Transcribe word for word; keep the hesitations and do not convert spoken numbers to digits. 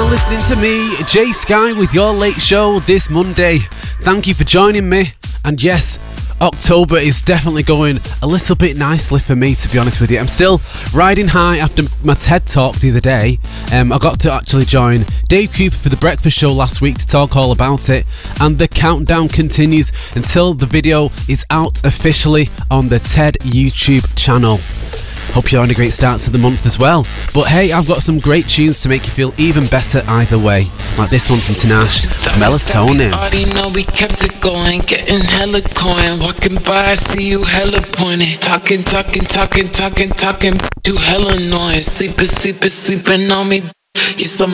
now listening to me, Jay Sky, with your late show this Monday. Thank you for joining me. And yes, October is definitely going a little bit nicely for me, to be honest with you. I'm still riding high after my TED Talk the other day. Um, I got to actually join Dave Cooper for the breakfast show last week to talk all about it. And the countdown continues until the video is out officially on the TED YouTube channel. Hope you're on a great start to the month as well. But hey, I've got some great tunes to make you feel even better either way. Like this one from Tinashe, Melatonin. Already know we kept it going, getting hella coin. Walking by, I see you hella pointing. Talking, talking, talking, talking, talking. You hella annoying. Sleeping, sleeping, sleeping on me. You so